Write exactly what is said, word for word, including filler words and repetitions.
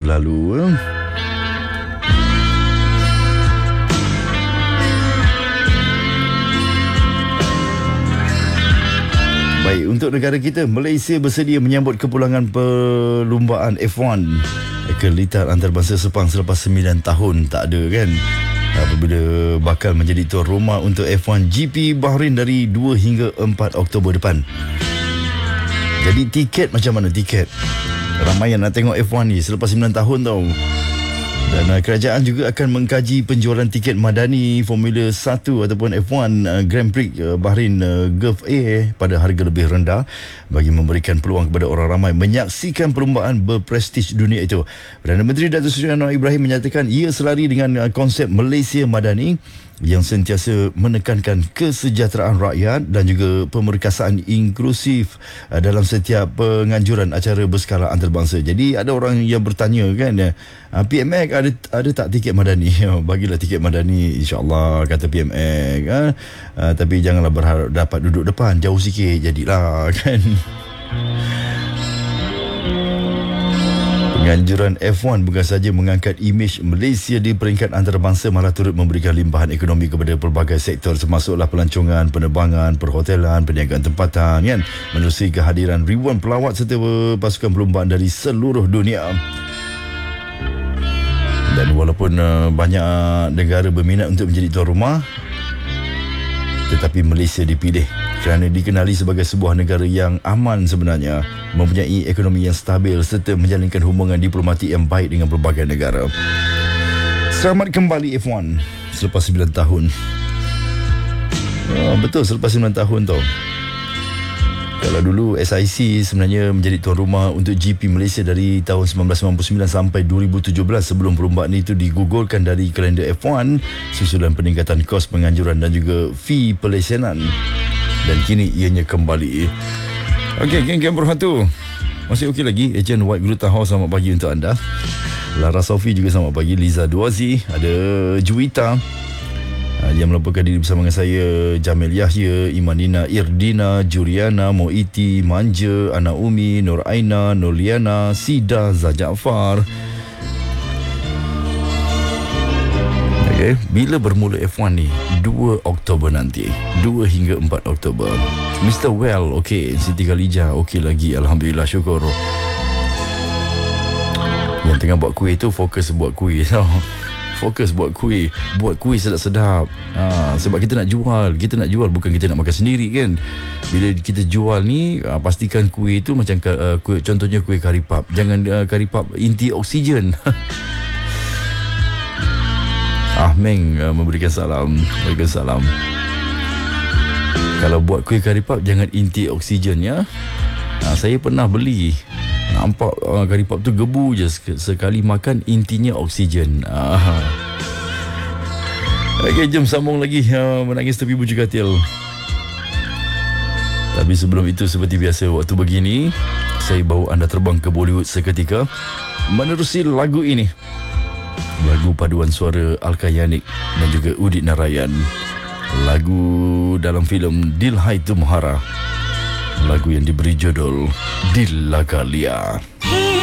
lalu. Baik, untuk negara kita, Malaysia bersedia menyambut kepulangan perlumbaan F one ke litar antarabangsa Sepang selepas sembilan tahun tak ada kan, apabila bakal menjadi tuan rumah untuk F one G P Bahrain dari dua hingga empat Oktober depan. Jadi tiket macam mana tiket? Ramai yang nak tengok F one ni selepas sembilan tahun tau. Dan uh, kerajaan juga akan mengkaji penjualan tiket madani Formula satu ataupun F one uh, Grand Prix uh, Bahrain uh, Gulf A pada harga lebih rendah bagi memberikan peluang kepada orang ramai menyaksikan perlombaan berprestij dunia itu. Perdana Menteri Datuk Seri Anwar Ibrahim menyatakan ia selari dengan uh, konsep Malaysia Madani yang sentiasa menekankan kesejahteraan rakyat dan juga pemerkasaan inklusif uh, dalam setiap penganjuran acara berskala antarabangsa. Jadi ada orang yang bertanya kan, uh, P M X ada ada tak tiket madani? Bagilah tiket madani insya-Allah, kata P M X. Uh, uh, tapi janganlah berharap dapat duduk depan, jauh sikit jadilah kan. Penganjuran F one bukan saja mengangkat imej Malaysia di peringkat antarabangsa, malah turut memberikan limpahan ekonomi kepada pelbagai sektor termasuklah pelancongan, penerbangan, perhotelan, perniagaan tempatan kan, menerusi kehadiran ribuan pelawat serta pasukan perlombaan dari seluruh dunia. Dan walaupun uh, banyak negara berminat untuk menjadi tuan rumah, tetapi Malaysia dipilih kerana dikenali sebagai sebuah negara yang aman sebenarnya, mempunyai ekonomi yang stabil serta menjalinkan hubungan diplomatik yang baik dengan pelbagai negara. Selamat kembali F one selepas sembilan tahun. Oh, betul, selepas sembilan tahun tau. Kalau dulu S I C sebenarnya menjadi tuan rumah untuk G P Malaysia dari tahun sembilan belas sembilan puluh sembilan sampai dua ribu tujuh belas, sebelum perlombaan itu digugurkan dari kalender F one susulan peningkatan kos penganjuran dan juga fee pelesenan. Dan kini ianya kembali. Okey, geng-geng berhantu, masih okey lagi? Ejen White Gluta House, selamat pagi untuk anda. Lara Sofi juga selamat pagi. Liza Duazi, ada Juwita uh, yang melaporkan diri bersama dengan saya, Jamil Yahya, Imanina Irdina, Juriana, Moiti, Manja, Ana Umi, Nur Aina, Noliana, Sida, Zajafar. Okay. Bila bermula F one ni? dua Oktober nanti, dua hingga empat Oktober. Mister Well, okey. Siti Khalijah, okey lagi. Alhamdulillah, syukur. Yang tengah buat kuih tu fokus buat kuih tau. Fokus buat kuih. Buat kuih sedap-sedap. Ha, sebab kita nak jual. Kita nak jual, bukan kita nak makan sendiri kan. Bila kita jual ni, ha, pastikan kuih tu macam uh, kuih, contohnya kuih karipap. Jangan uh, karipap inti oksigen. Ah Meng uh, memberikan salam. Memberikan salam. Kalau buat kuih karipap jangan inti oksigen ya. Ah, saya pernah beli, nampak uh, karipap tu gebu je, sekali makan intinya oksigen. Ah. Okey, jom sambung lagi uh, menangis tepi buju katil. Tapi sebelum itu, seperti biasa waktu begini, saya bawa anda terbang ke Bollywood seketika menerusi lagu ini. Lagu paduan suara Alka Yanik dan juga Udit Narayan. Lagu dalam filem Dil Hai Tumhara. Lagu yang diberi judul Dil Lagalia.